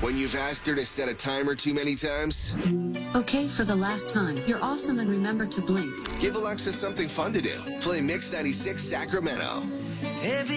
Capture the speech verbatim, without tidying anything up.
When you've asked her to set a timer too many times? Okay, for the last time. You're awesome and remember to blink. Give Alexa something fun to do. Play Mix ninety-six Sacramento. Every